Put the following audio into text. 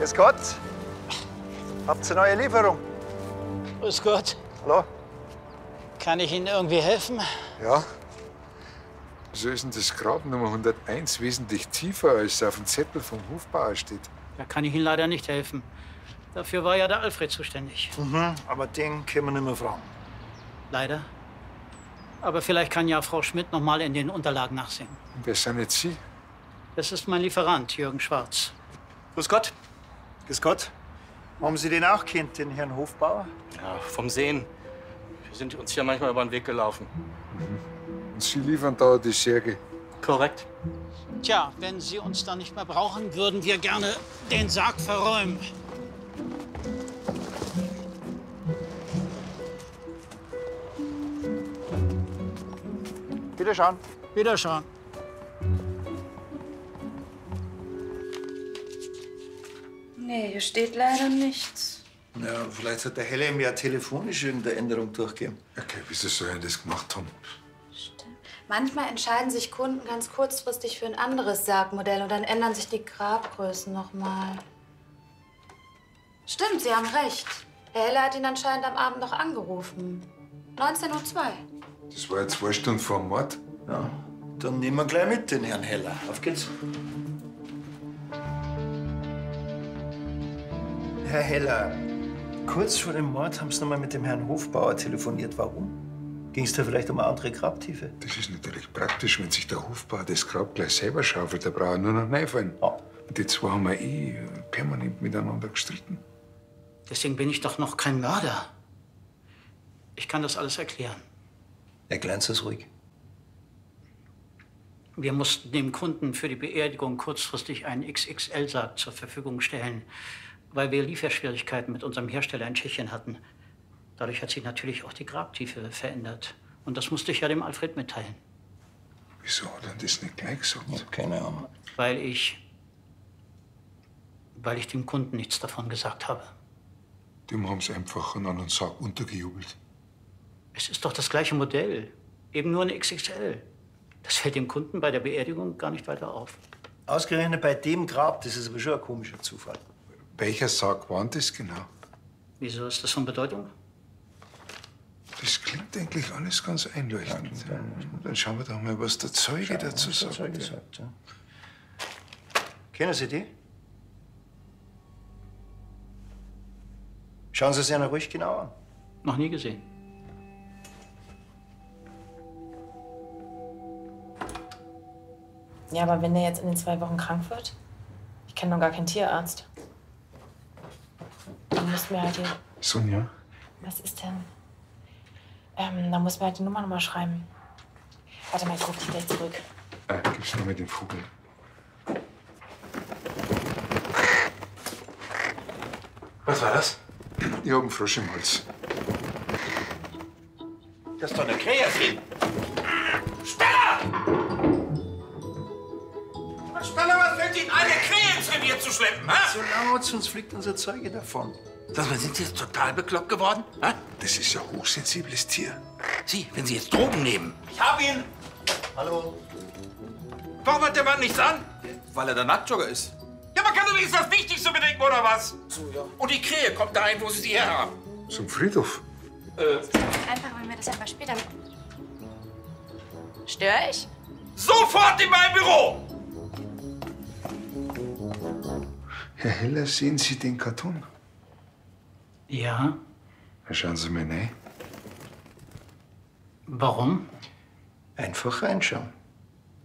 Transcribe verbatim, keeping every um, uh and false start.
Grüß Gott. Habt ihr eine neue Lieferung? Grüß Gott. Hallo? Kann ich Ihnen irgendwie helfen? Ja. Wieso ist denn das Grab Nummer hunderteins wesentlich tiefer, als auf dem Zettel vom Hofbauer steht? Da kann ich Ihnen leider nicht helfen. Dafür war ja der Alfred zuständig. Mhm, aber den können wir nicht mehr fragen. Leider. Aber vielleicht kann ja Frau Schmidt noch mal in den Unterlagen nachsehen. Und wer sind jetzt Sie? Das ist mein Lieferant, Jürgen Schwarz. Grüß Gott. Grüß Gott. Haben Sie den auch kennt, den Herrn Hofbauer? Ja, vom Sehen. Wir sind uns hier manchmal über den Weg gelaufen. Mhm. Und Sie liefern da die Särge? Korrekt. Tja, wenn Sie uns dann nicht mehr brauchen, würden wir gerne den Sarg verräumen. Wiederschauen. Wiederschauen. Nee, hier steht leider nichts. Ja, vielleicht hat der Helle ihm ja telefonisch irgendeine Änderung durchgegeben. Okay, wieso soll er das gemacht haben? Stimmt. Manchmal entscheiden sich Kunden ganz kurzfristig für ein anderes Sargmodell und dann ändern sich die Grabgrößen noch mal. Stimmt, Sie haben recht. Herr Helle hat ihn anscheinend am Abend noch angerufen. neunzehn Uhr zwei. Das war ja zwei Stunden vor dem Mord. Ja, dann nehmen wir gleich mit den Herrn Heller. Auf geht's. Herr Heller, kurz vor dem Mord haben Sie noch mal mit dem Herrn Hofbauer telefoniert. Warum? Ging es da vielleicht um eine andere Grabtiefe? Das ist natürlich praktisch, wenn sich der Hofbauer das Grab gleich selber schaufelt. Da braucht er nur noch reinfallen. Ja. Und die zwei haben ja eh permanent miteinander gestritten. Deswegen bin ich doch noch kein Mörder. Ich kann das alles erklären. Erklären Sie es ruhig. Wir mussten dem Kunden für die Beerdigung kurzfristig einen X X L-Sarg zur Verfügung stellen, weil wir Lieferschwierigkeiten mit unserem Hersteller in Tschechien hatten. Dadurch hat sich natürlich auch die Grabtiefe verändert. Und das musste ich ja dem Alfred mitteilen. Wieso hat er das nicht gleich gesagt? Ja, keine Ahnung. Weil ich... weil ich dem Kunden nichts davon gesagt habe. Dem haben sie einfach einen anderen Sarg untergejubelt. Es ist doch das gleiche Modell. Eben nur eine X X L. Das fällt dem Kunden bei der Beerdigung gar nicht weiter auf. Ausgerechnet bei dem Grab, das ist aber schon ein komischer Zufall. Welcher Sarg war denn das genau? Wieso ist das von Bedeutung? Das klingt eigentlich alles ganz einleuchtend. Ja, dann schauen wir doch mal, was der Zeuge Schauen, dazu was der sagt. Zeuge sagt, ja. Kennen Sie die? Schauen Sie es einer ruhig genau an. Noch nie gesehen. Ja, aber wenn der jetzt in den zwei Wochen krank wird? Ich kenne noch gar keinen Tierarzt. Dann müssten wir halt die... Sonja? Was ist denn? Ähm, dann muss wir halt die Nummer noch mal schreiben. Warte mal, ich rufe dich gleich zurück. Äh, gib's noch mal den Vogel. Was war das? Ich hab einen Frosch im Hals. Das ist doch eine Krähe drin. Stella! Stella, was fällt Ihnen ein, eine Krähe ins Revier zu schleppen, hä? So laut, sonst fliegt unser Zeuge davon. Sag mal, sind Sie jetzt total bekloppt geworden? Hä? Das ist ein hochsensibles Tier. Sie, wenn Sie jetzt Drogen nehmen. Ich hab ihn! Hallo? Warum hat der Mann nichts an? Weil er der Nacktjogger ist. Ja, man kann doch wenigstens das Wichtigste bedenken, oder was? So, ja. Und die Krähe kommt dahin, wo Sie sie herhaben. Zum Friedhof. Äh, Einfach, wenn wir das etwas später... Störe ich? sofort in mein Büro! Herr Heller, sehen Sie den Karton? Ja. Na, schauen Sie mal rein. Warum? Einfach reinschauen.